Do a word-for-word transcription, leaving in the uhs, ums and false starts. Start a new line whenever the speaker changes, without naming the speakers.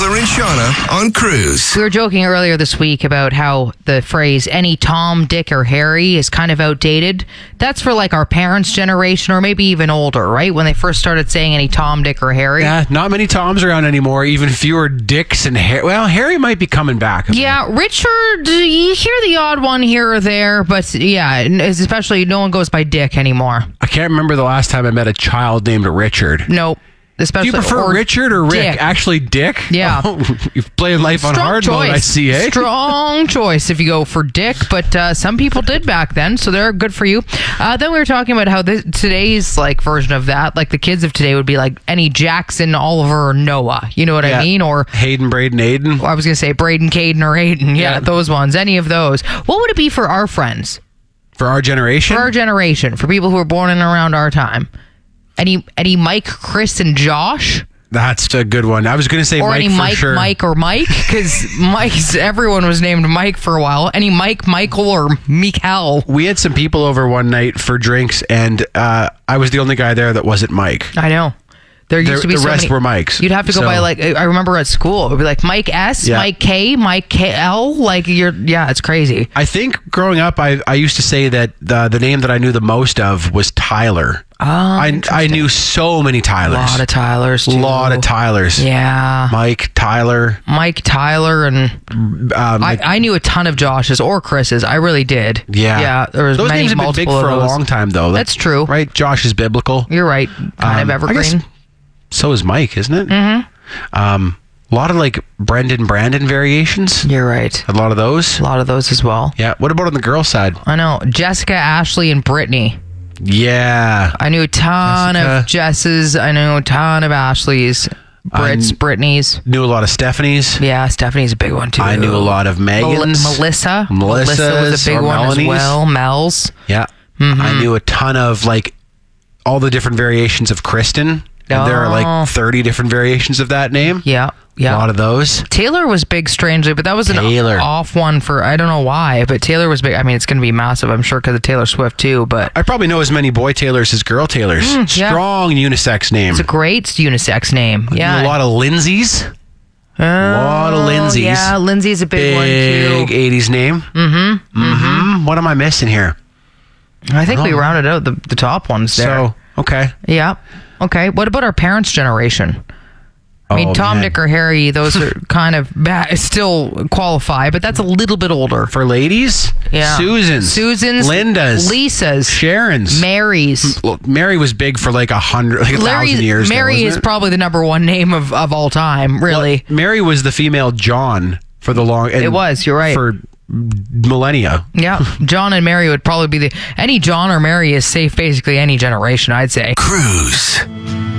Sickler and Shauna on Cruise.
We were joking earlier this week about how the phrase any Tom, Dick, or Harry is kind of outdated. That's for like our parents' generation or maybe even older, right? When they first started saying any Tom, Dick, or Harry.
Yeah, not many Toms around anymore. Even fewer Dicks and Harry. Well, Harry might be coming back.
Yeah, Richard, you hear the odd one here or there, but yeah, especially no one goes by Dick anymore.
I can't remember the last time I met a child named Richard.
Nope. Especially,
Do you prefer
or
Richard or Rick?
Dick.
Actually, Dick?
Yeah.
Oh, you're playing life on
Strong
hard
choice.
mode, I see, eh?
Strong choice if you go for Dick, but uh, some people did back then, so they're good for you. Uh, then we were talking about how this, today's like version of that, like the kids of today would be like any Jackson, Oliver, or Noah. You know what
Yeah.
I mean? Or
Hayden, Braden, Aiden.
I was going to say Braden, Caden, or Aiden. Yeah,
Yeah.
those ones. Any of those. What would it be for our friends?
For our generation?
For our generation. For people who were born in and around our time. Any any Mike, Chris, and Josh?
That's a good one. I was going to say
Or
Mike
any
for
Mike,
sure.
Mike, or Mike? Because Mike's, everyone was named Mike for a while. Any Mike, Michael, or Mikael?
We had some people over one night for drinks, and uh, I was the only guy there that wasn't Mike.
I know. There used
The-
to be
the
so
rest
many-
were Mikes.
You'd have to go
So-
by like I remember at school it would be like Mike S,
Yeah.
Mike K, Mike K L. Like you're yeah, it's crazy.
I think growing up, I, I used to say that the, the name that I knew the most of was Tyler.
Oh,
I, I knew so many
a
Tylers.
lot of Tylers.
A
Too.
lot of Tylers.
Yeah,
Mike, Tyler.
Mike, Tyler, and
Um,
I, I knew a ton of Joshes or Chris's. I really did.
yeah.
yeah. There was
Those
many
names have been big
multiple
for a
of those.
long time, though.
That's true.
Right? Josh is biblical.
You're right. Kind
Um,
of
I
evergreen.
guess so is Mike, isn't it? Mm-hmm. Um, a lot of like Brendan Brandon variations.
You're right.
A lot of those.
A lot of those as well.
Yeah. What about on the girl side?
I know Jessica, Ashley, and Brittany.
Yeah.
I knew a ton
Jessica.
of Jess's. I knew a ton of Ashley's. Brit's,
I'm-
Brittany's.
Knew a lot of Stephanie's.
Yeah, Stephanie's a big one too.
I knew a lot of
Mel-
Megan's.
Melissa.
Melissa's
Melissa was a big
or
one
Melanie's.
as well. Mel's.
Yeah.
Mm-hmm.
I knew a ton of like all the different variations of Kristen. And there are
Oh.
like thirty different variations of that name.
Yeah, yeah.
A lot of those.
Taylor was big, strangely, but that was an
Taylor.
off one for I don't know why, but Taylor was big. I mean, it's going to be massive, I'm sure, because of Taylor Swift too. But
I probably know as many boy Taylors as girl Taylors.
Mm, yeah.
Strong unisex name.
it's a great unisex name. Yeah,
A lot of Lindsays.
Oh,
A lot of Lindsays.
Yeah, Lindsay's a big, one
Big
too.
eighties name. Mm-hmm. Mm-hmm. What am I missing here?
I think we
Oh.
rounded out the, the top ones there.
So, okay.
Yeah. Okay. What about our parents' generation? I mean,
Oh,
Tom,
man.
Dick, or Harry, those are kind of bad, still qualify, but that's a little bit older.
For ladies?
Yeah.
Susan's.
Susan's.
Linda's.
Lisa's.
Sharon's.
Mary's.
Well, Mary was big for like a hundred, like a
Larry's,
thousand years.
Mary
now,
is
wasn't it?
probably the number one name of, of all time, really.
Well, Mary was the female John for the long. And
It was, you're right.
For millennia.
Yeah. John and Mary would probably be the. Any John or Mary is safe basically any generation, I'd say.
Cruise.